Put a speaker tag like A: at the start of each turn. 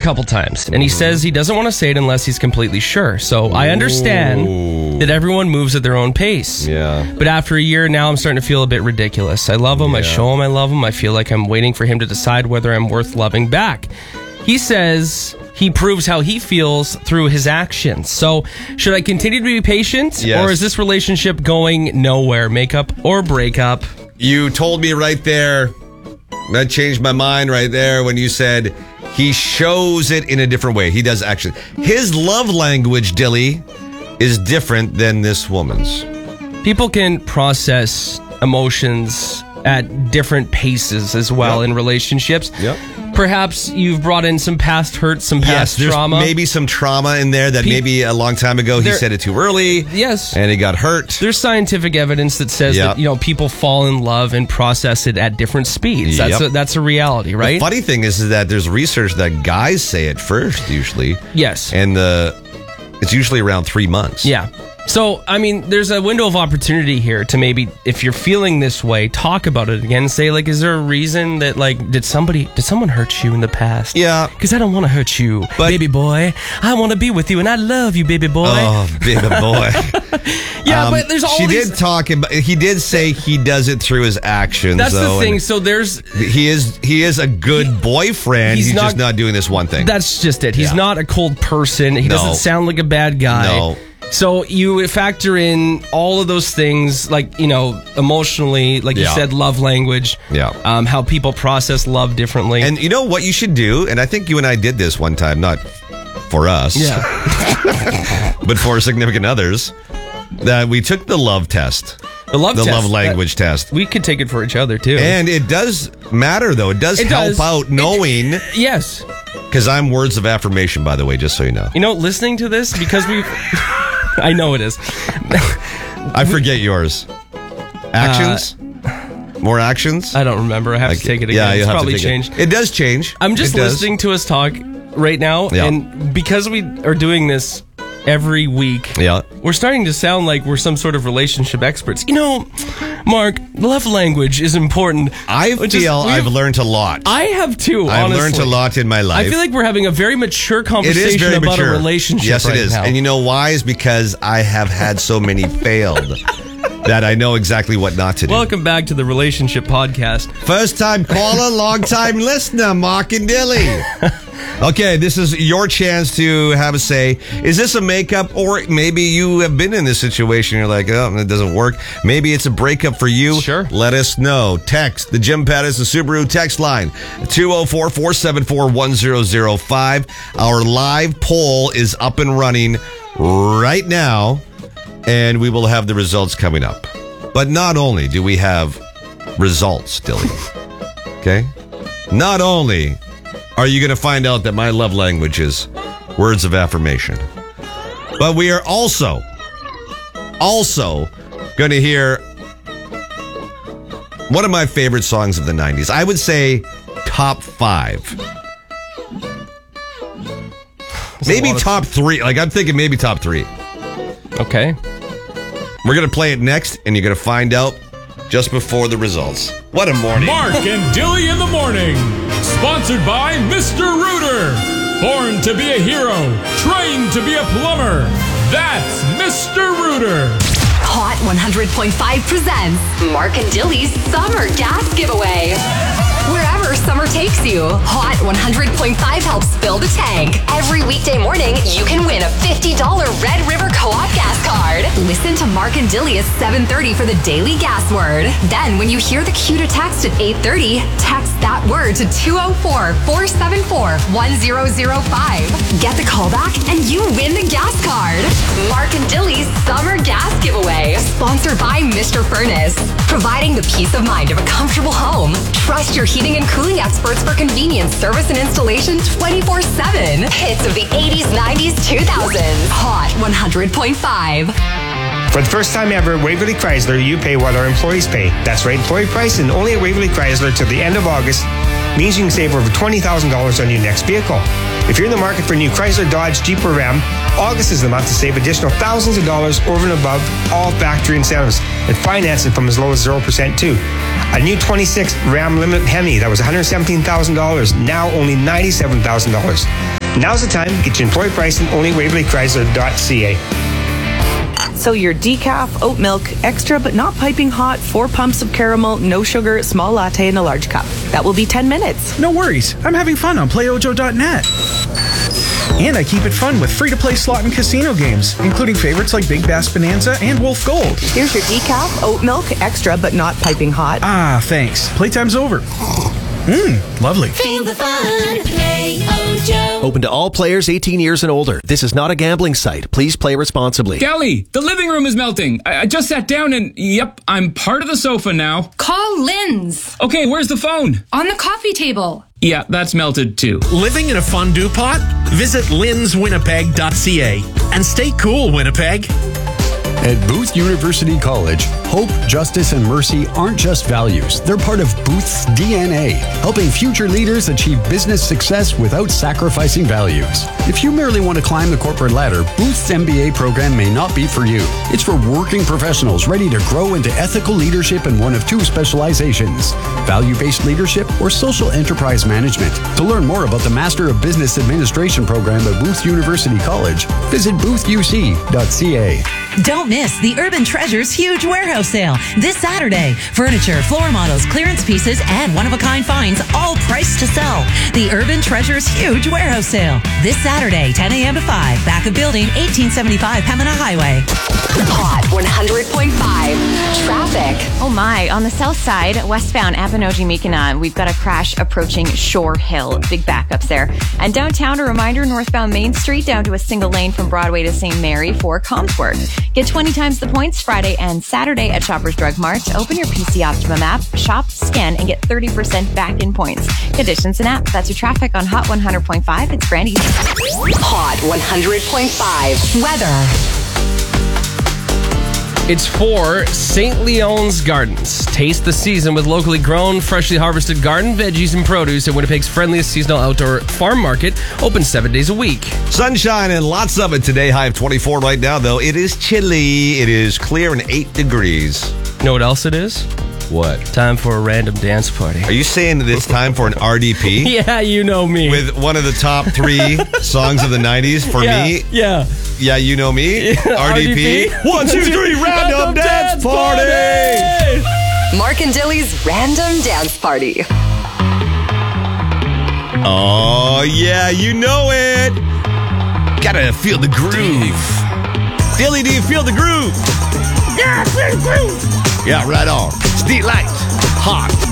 A: couple times, and he says he doesn't want to say it unless he's completely sure. So I understand that everyone moves at their own pace.
B: Yeah.
A: But after a year now, I'm starting to feel a bit ridiculous. I love him. I show him I love him. I feel like I'm waiting for him to decide whether I'm worth loving back. He says he proves how he feels through his actions. So should I continue to be patient?
B: Yes.
A: Or is this relationship going nowhere? Makeup or breakup?
B: You told me right there. That changed my mind right there when you said he shows it in a different way. He does action. His love language, Dilly, is different than this woman's.
A: People can process emotions at different paces as well in relationships.
B: Yep.
A: Perhaps you've brought in some past hurt, some past trauma.
B: Maybe some trauma in there that maybe a long time ago he said it too early.
A: Yes.
B: And he got hurt.
A: There's scientific evidence that says that, people fall in love and process it at different speeds. That's a reality, right?
B: The funny thing is that there's research that guys say it first, usually.
A: Yes.
B: And it's usually around 3 months.
A: Yeah. So, I mean, there's a window of opportunity here to maybe, if you're feeling this way, talk about it again. Say, like, is there a reason that, like, did someone hurt you in the past?
B: Yeah.
A: Because I don't want to hurt you, baby boy. I want to be with you, and I love you, baby boy.
B: Oh, baby boy.
A: Yeah, but there's all
B: he did say he does it through his actions.
A: That's
B: though,
A: the thing.
B: and
A: So
B: he is a good boyfriend. He's just not doing this one thing.
A: That's just it. He's not a cold person. He doesn't sound like a bad guy.
B: No.
A: So you factor in all of those things, like, emotionally, like you said, love language.
B: Yeah.
A: How people process love differently.
B: And you know what you should do? And I think you and I did this one time, not for us, but for significant others, that we took the love test. The love language test.
A: We could take it for each other, too.
B: And it does matter, though. It does help out knowing.
A: Yes.
B: Because I'm words of affirmation, by the way, just so you know.
A: Listening to this, because we've... I know it is.
B: I forget yours. Actions? More actions?
A: I don't remember. I have to take it again. It's probably changed.
B: It does change.
A: I'm just listening to us talk right now, and because we are doing this every week, we're starting to sound like we're some sort of relationship experts. Mark, love language is important.
B: I feel I've learned a lot.
A: I have too, honestly.
B: I've learned a lot in my life.
A: I feel like we're having a very mature conversation about a relationship.
B: Yes, it is.
A: Now.
B: And you know why? Is because I have had so many failed that I know exactly what not to do.
A: Welcome back to the Relationship Podcast.
B: First time caller, long time listener, Mark and Dilly. Okay, this is your chance to have a say. Is this a makeup, or maybe you have been in this situation, you're like, oh, it doesn't work. Maybe it's a breakup for you.
A: Sure.
B: Let us know. Text the Jim Patterson Subaru text line, 204-474-1005. Our live poll is up and running right now, and we will have the results coming up. But not only do we have results, Dilly, okay? Not only are you going to find out that my love language is words of affirmation, but we are also going to hear one of my favorite songs of the 90s. I would say top 5. Maybe top 3. Like, I'm thinking maybe top 3.
A: Okay.
B: We're going to play it next, and you're going to find out just before the results. What a morning.
C: Mark and Dilly in the morning. Sponsored by Mr. Rooter. Born to be a hero. Trained to be a plumber. That's Mr. Rooter.
D: Hot 100.5 presents Mark and Dilly's Summer Gas Giveaway. Wherever summer takes you, Hot 100.5 helps fill the tank. Every weekday morning, you can win a $50 Red River Co-op gas card. Listen to Mark and Dilly at 7:30 for the daily gas word. Then, when you hear the cue to text at 8:30, text that word to 204-474-1005. Get the call back and you win the gas card. Mark and Dilly's Summer Gas Giveaway. Sponsored by Mr. Furnace. Providing the peace of mind of a comfortable home. Trust your heating and cooling experts for convenience, service, and installation 24/7. Hits of the 80s, 90s, 2000s. Hot 100.5.
E: For the first time ever, Waverly Chrysler, you pay what our employees pay. That's right, employee price, and only at Waverly Chrysler till the end of August means you can save over $20,000 on your next vehicle. If you're in the market for a new Chrysler, Dodge, Jeep, or Ram, August is the month to save additional thousands of dollars over and above all factory incentives, and financing from as low as 0% too. A new 26 Ram Limited Hemi that was $117,000, now only $97,000. Now's the time to get your employee pricing only at WaverlyChrysler.ca.
F: So your decaf, oat milk, extra but not piping hot, 4 pumps of caramel, no sugar, small latte in a large cup. That will be 10 minutes.
G: No worries. I'm having fun on PlayOjo.net. And I keep it fun with free-to-play slot and casino games, including favorites like Big Bass Bonanza and Wolf Gold.
F: Here's your decaf, oat milk, extra but not piping hot.
G: Ah, thanks. Playtime's over. Lovely.
H: Feel the fun. Play Ojo.
I: Open to all players 18 years and older. This is not a gambling site. Please play responsibly.
J: Kelly, the living room is melting. I just sat down and, yep, I'm part of the sofa now.
K: Call Lynn's.
J: Okay, where's the phone?
K: On the coffee table.
J: Yeah, that's melted too.
L: Living in a fondue pot? Visit linswinnipeg.ca. And stay cool, Winnipeg.
M: At Booth University College, hope, justice, and mercy aren't just values. They're part of Booth's DNA, helping future leaders achieve business success without sacrificing values. If you merely want to climb the corporate ladder, Booth's MBA program may not be for you. It's for working professionals ready to grow into ethical leadership in one of 2 specializations, value-based leadership or social enterprise management. To learn more about the Master of Business Administration program at Booth University College, visit boothuc.ca.
N: Don't miss the Urban Treasures huge warehouse sale this Saturday. Furniture, floor models, clearance pieces, and one-of-a-kind finds, all priced to sell. The Urban Treasures huge warehouse sale this Saturday, 10 a.m. to 5, back of building 1875 Pembina Highway.
D: Hot 100.5 traffic.
O: Oh my, on the south side, westbound Apponoji-Mikina, we've got a crash approaching Shore Hill. Big backups there. And downtown, a reminder, northbound Main Street down to a single lane from Broadway to St. Mary for Comsworth. Get 20 times the points Friday and Saturday at Shoppers Drug Mart. Open your PC Optimum app, shop, scan, and get 30% back in points. Conditions and app. That's your traffic on Hot 100.5. It's Brandy.
D: Hot 100.5 weather.
A: It's for St. Leon's Gardens. Taste the season with locally grown, freshly harvested garden veggies and produce at Winnipeg's friendliest seasonal outdoor farm market, open 7 days a week.
B: Sunshine and lots of it today. High of 24 right now, though. It is chilly. It is clear and 8 degrees.
A: You know what else it is?
B: What?
A: Time for a random dance party.
B: Are you saying that it's time for an RDP?
A: Yeah, you know me.
B: With one of the top 3 songs of the 90s for me?
A: Yeah.
B: Yeah, you know me. RDP. 1, 2, 3, random dance party.
D: Mark and Dilly's random dance party.
B: Oh, yeah, you know it. Gotta feel the groove. Dilly, do you feel the groove? Yeah, I feel the groove. Yeah, right on. Steve Light. Hot